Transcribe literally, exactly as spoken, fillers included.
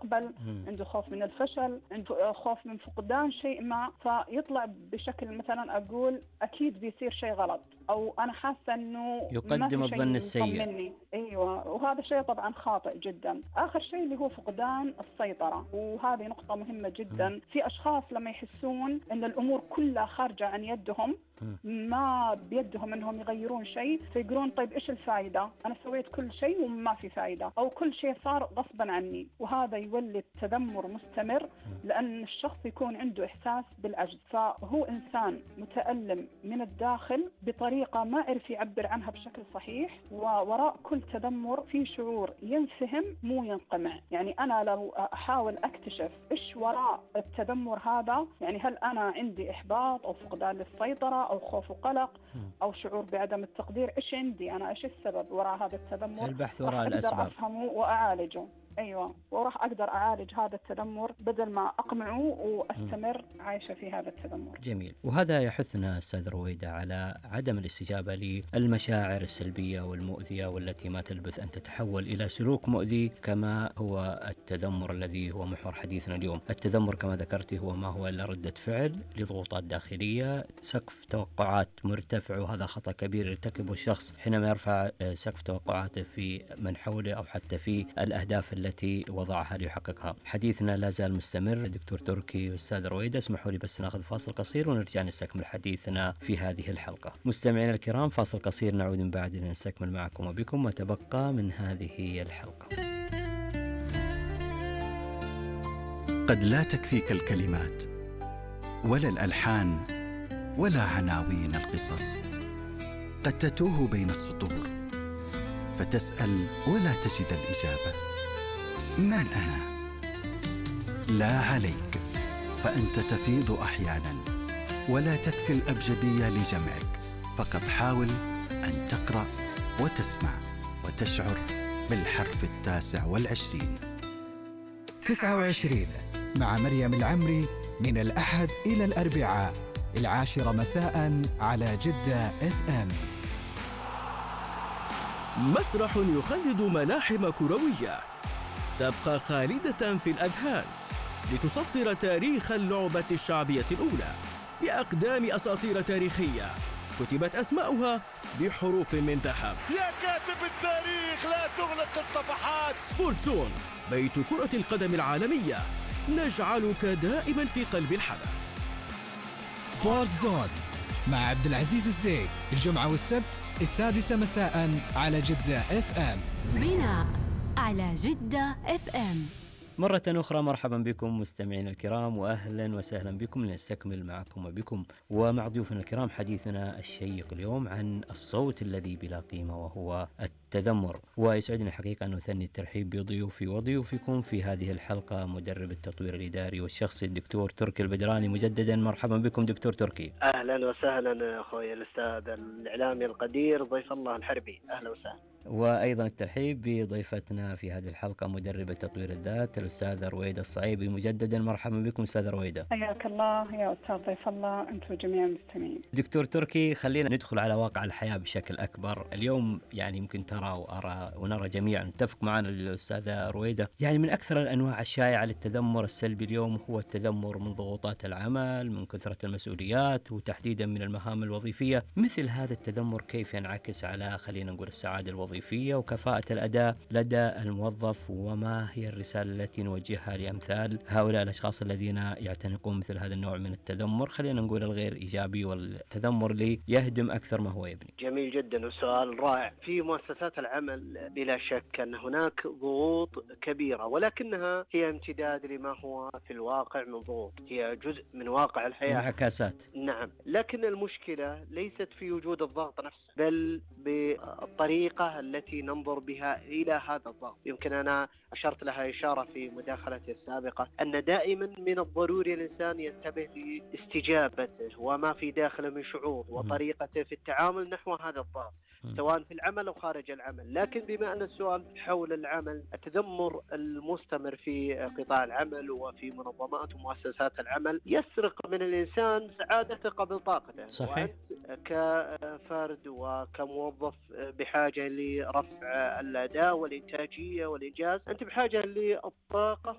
المستقبل، عنده خوف من الفشل، عنده خوف من فقدان شيء ما، فيطلع بشكل مثلا أقول أكيد بيصير شيء غلط، أو أنا حاسة أنه يقدم الظن السيء. أيوة، وهذا شيء طبعا خاطئ جدا. آخر شيء اللي هو فقدان السيطرة، وهذه نقطة مهمة جدا. في أشخاص لما يحسون أن الأمور كلها خارجة عن يدهم، ما بيدهم أنهم يغيرون شيء، فيقولون طيب إيش الفائدة؟ أنا سويت كل شيء وما في فائدة، أو كل شيء صار غصبا عني، وهذا يولد تذمر مستمر، لأن الشخص يكون عنده إحساس بالعجز، فهو إنسان متألم من الداخل بطريقة ما عرف يعبر عنها بشكل صحيح، ووراء كل تذمر في شعور ينفهم مو ينقمع. يعني أنا لو أحاول أكتشف إيش وراء التذمر هذا، يعني هل أنا عندي إحباط أو فقدان للسيطرة أو خوف وقلق أو شعور بعدم التقدير، إيش عندي أنا، إيش السبب وراء هذا التذمر، البحث وراء الأسباب، أقدر أفهمه وأعالجه. أيوة، وراح أقدر أعالج هذا التذمر بدل ما أقمعه وأستمر عايشة في هذا التذمر. جميل. وهذا يحثنا أستاذ رويدة على عدم الاستجابة للمشاعر السلبية والمؤذية، والتي ما تلبث أن تتحول إلى سلوك مؤذي، كما هو التذمر الذي هو محور حديثنا اليوم. التذمر كما ذكرت هو ما هو إلا ردة فعل لضغوطات داخلية، سقف توقعات مرتفع، وهذا خطأ كبير يرتكبه الشخص حينما يرفع سقف توقعاته في من حوله أو حتى في الأهداف التي وضعها ليحققها. حديثنا لا زال مستمر. دكتور تركي والأستاذ رويدة، اسمحوا لي بس ناخذ فاصل قصير ونرجع نستكمل حديثنا في هذه الحلقة. مستمعينا الكرام، فاصل قصير، نعود من بعد لنستكمل معكم وبكم ما تبقى من هذه الحلقة. قد لا تكفيك الكلمات ولا الألحان ولا عناوين القصص، قد تتوه بين السطور فتسأل ولا تجد الإجابة. من أنا؟ لا عليك، فأنت تفيض أحيانا ولا تكفي الأبجدية لجمعك، فقط حاول أن تقرأ وتسمع وتشعر بالحرف التاسع والعشرين. تسعة وعشرين مع مريم العمري، من الأحد إلى الأربعاء العاشرة مساء على جدة إف إم. مسرح يخلد ملاحم كروية تبقى خالدة في الأذهان، لتسطر تاريخ اللعبة الشعبية الأولى بأقدام أساطير تاريخية كتبت أسماؤها بحروف من ذهب. يا كاتب التاريخ لا تغلق الصفحات. سبورت زون، بيت كرة القدم العالمية، نجعلك دائما في قلب الحدث. سبورت زون مع عبد العزيز الزيد، الجمعة والسبت السادسة مساء على جدة إف إم. بناء على جدة إف إم. مرة أخرى مرحبا بكم مستمعين الكرام، وأهلا وسهلا بكم. لنستكمل معكم وبكم ومع ضيوفنا الكرام حديثنا الشيق اليوم عن الصوت الذي بلا قيمة، وهو التذمر. ويسعدني حقيقة أن أثني الترحيب بضيوفي وضيوفكم في هذه الحلقة، مدرب التطوير الإداري والشخصي الدكتور تركي البدراني. مجددا مرحبا بكم دكتور تركي. أهلا وسهلا أخوي الأستاذ الإعلامي القدير ضيف الله الحربي، أهلا وسهلا. وأيضا الترحيب بضيفتنا في هذه الحلقة مدربة تطوير الذات الأستاذة رويدة الصعيبي. مجددا مرحبا بكم أستاذة رويدة. حياك الله يا أستاذ ضيف الله، أنتم جميعا المستمعين. دكتور تركي، خلينا ندخل على واقع الحياة بشكل أكبر. اليوم يعني يمكن ترى وأرى ونرى جميعا، نتفق معنا الأستاذة رويدة، يعني من أكثر الأنواع الشائعة للتذمر السلبي اليوم هو التذمر من ضغوطات العمل، من كثرة المسؤوليات، وتحديدا من المهام الوظيفية. مثل هذا التذمر كيف ينعكس على خلينا نقول السعادة الوظيفية وكفاءة الأداء لدى الموظف، وما هي الرسالة التي نوجهها لأمثال هؤلاء الأشخاص الذين يعتنقون مثل هذا النوع من التذمر، خلينا نقول الغير إيجابي، والتذمر اللي يهدم أكثر ما هو يبني؟ جميل جدا وسؤال رائع. في مؤسسات العمل بلا شك أن هناك ضغوط كبيرة، ولكنها هي امتداد لما هو في الواقع من ضغوط، هي جزء من واقع الحياة، انعكاسات. نعم، لكن المشكلة ليست في وجود الضغط نفسه، بل بالطريقة التي ننظر بها إلى هذا الضغط. يمكن أنا أشرت لها إشارة في مداخلتي السابقة أن دائما من الضروري الإنسان ينتبه لاستجابته وما في داخله من شعور وطريقته في التعامل نحو هذا الضغط، سواء في العمل أو خارج العمل. لكن بما أن السؤال حول العمل، التذمر المستمر في قطاع العمل وفي منظمات ومؤسسات العمل يسرق من الإنسان سعادته قبل طاقته. صحيح. كفرد وكموظف بحاجة لرفع الأداء والإنتاجية والإنجاز، أنت بحاجة للطاقة